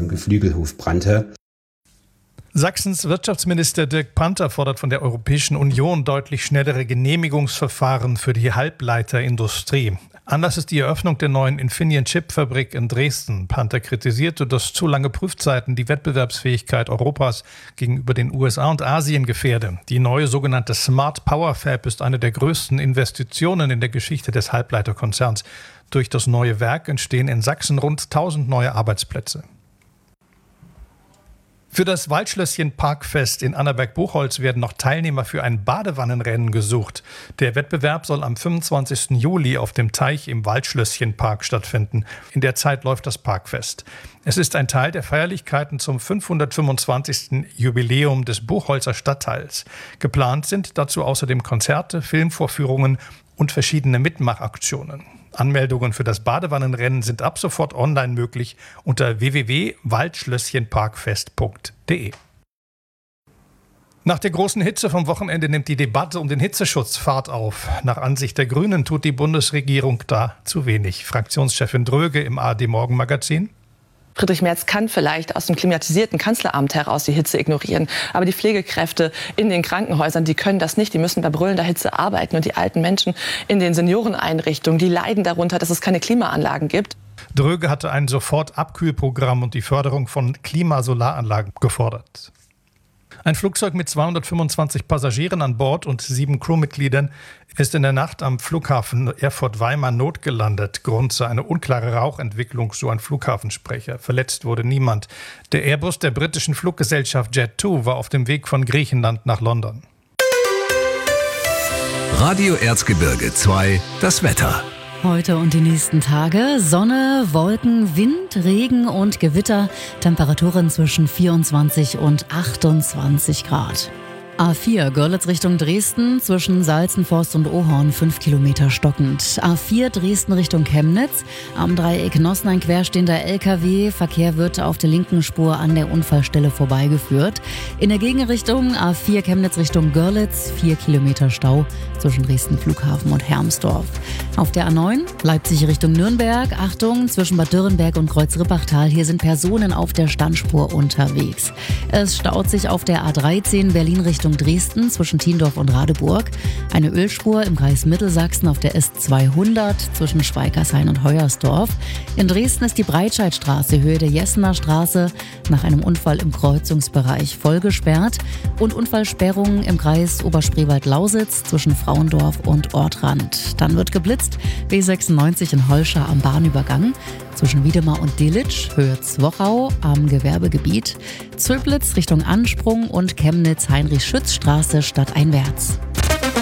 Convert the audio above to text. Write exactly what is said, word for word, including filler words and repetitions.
im Geflügelhof brannte. Sachsens Wirtschaftsminister Dirk Panther fordert von der Europäischen Union deutlich schnellere Genehmigungsverfahren für die Halbleiterindustrie. Anlass ist die Eröffnung der neuen Infineon-Chip-Fabrik in Dresden. Panther kritisierte, dass zu lange Prüfzeiten die Wettbewerbsfähigkeit Europas gegenüber den U S A und Asien gefährde. Die neue sogenannte Smart Power Fab ist eine der größten Investitionen in der Geschichte des Halbleiterkonzerns. Durch das neue Werk entstehen in Sachsen rund tausend neue Arbeitsplätze. Für das Waldschlösschen Parkfest in Annaberg-Buchholz werden noch Teilnehmer für ein Badewannenrennen gesucht. Der Wettbewerb soll am fünfundzwanzigsten Juli auf dem Teich im Waldschlösschen-Park stattfinden. In der Zeit läuft das Parkfest. Es ist ein Teil der Feierlichkeiten zum fünfhundertfünfundzwanzigsten Jubiläum des Buchholzer Stadtteils. Geplant sind dazu außerdem Konzerte, Filmvorführungen und verschiedene Mitmachaktionen. Anmeldungen für das Badewannenrennen sind ab sofort online möglich unter w w w punkt waldschlösschenparkfest punkt de. Nach der großen Hitze vom Wochenende nimmt die Debatte um den Hitzeschutz Fahrt auf. Nach Ansicht der Grünen tut die Bundesregierung da zu wenig. Fraktionschefin Dröge im A R D-Morgenmagazin. Friedrich Merz kann vielleicht aus dem klimatisierten Kanzleramt heraus die Hitze ignorieren. Aber die Pflegekräfte in den Krankenhäusern, die können das nicht. Die müssen bei brüllender Hitze arbeiten. Und die alten Menschen in den Senioreneinrichtungen, die leiden darunter, dass es keine Klimaanlagen gibt. Dröge hatte ein Sofort-Abkühlprogramm und die Förderung von Klimasolaranlagen gefordert. Ein Flugzeug mit zweihundertfünfundzwanzig Passagieren an Bord und sieben Crewmitgliedern ist in der Nacht am Flughafen Erfurt-Weimar notgelandet. Grund sei eine unklare Rauchentwicklung, so ein Flughafensprecher. Verletzt wurde niemand. Der Airbus der britischen Fluggesellschaft Jet zwei war auf dem Weg von Griechenland nach London. Radio Erzgebirge zwei, das Wetter. Heute und die nächsten Tage Sonne, Wolken, Wind, Regen und Gewitter. Temperaturen zwischen vierundzwanzig und achtundzwanzig Grad. A vier Görlitz Richtung Dresden, zwischen Salzenforst und Ohorn fünf Kilometer stockend. A vier Dresden Richtung Chemnitz, am Dreieck Nossen ein querstehender L K W. Verkehr wird auf der linken Spur an der Unfallstelle vorbeigeführt. In der Gegenrichtung A vier Chemnitz Richtung Görlitz, vier Kilometer Stau zwischen Dresden Flughafen und Hermsdorf. Auf der A neun Leipzig Richtung Nürnberg, Achtung, zwischen Bad Dürrenberg und Kreuz-Rippachtal, hier sind Personen auf der Standspur unterwegs. Es staut sich auf der A dreizehn Berlin Richtung Dresden zwischen Tiendorf und Radeburg. Eine Ölspur im Kreis Mittelsachsen auf der S zweihundert zwischen Schweiggershain und Heuersdorf. In Dresden ist die Breitscheidstraße Höhe der Jessener Straße nach einem Unfall im Kreuzungsbereich voll gesperrt und Unfallsperrungen im Kreis Oberspreewald-Lausitz zwischen Frauendorf und Ortrand. Dann wird geblitzt B sechsundneunzig in Holscha am Bahnübergang zwischen Wiedemar und Delitzsch, Höhe Zwochau am Gewerbegebiet, Zöblitz Richtung Ansprung und Chemnitz Heinrich-Schütz-Straße stadteinwärts.